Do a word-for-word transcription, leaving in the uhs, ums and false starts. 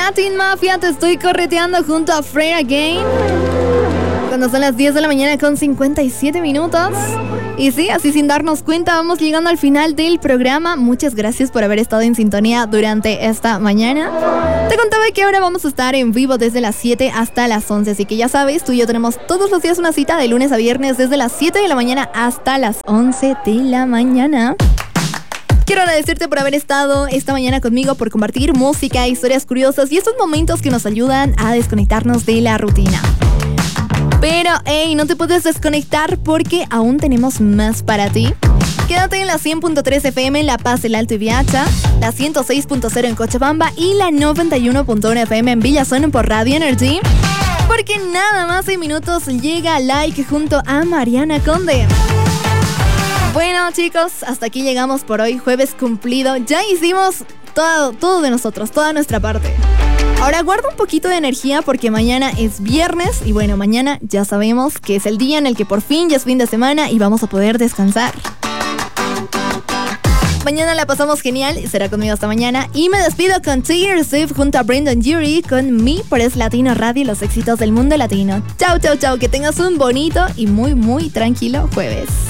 Latin Mafia, te estoy correteando junto a Fred Again. Cuando son las diez de la mañana con cincuenta y siete minutos. Y sí, así sin darnos cuenta, vamos llegando al final del programa. Muchas gracias por haber estado en sintonía durante esta mañana. Te contaba que ahora vamos a estar en vivo desde las siete hasta las once. Así que ya sabes, tú y yo tenemos todos los días una cita de lunes a viernes desde las siete de la mañana hasta las once de la mañana. Quiero agradecerte por haber estado esta mañana conmigo, por compartir música, historias curiosas y estos momentos que nos ayudan a desconectarnos de la rutina. Pero, hey, no te puedes desconectar porque aún tenemos más para ti. Quédate en la cien punto tres F M en La Paz, El Alto y Viacha, la ciento seis punto cero en Cochabamba y la noventa y uno punto uno F M en Villazón por Radio Energy. Porque nada más en minutos llega Like junto a Mariana Conde. Bueno, chicos, hasta aquí llegamos por hoy, jueves cumplido. Ya hicimos todo, todo de nosotros, toda nuestra parte. Ahora guarda un poquito de energía porque mañana es viernes y bueno, mañana ya sabemos que es el día en el que por fin ya es fin de semana y vamos a poder descansar. Mañana la pasamos genial, será conmigo hasta mañana y me despido con Taylor Swift junto a Brendan Urie con Me por Es Latino Radio, los éxitos del mundo latino. Chau, chau, chau, que tengas un bonito y muy, muy tranquilo jueves.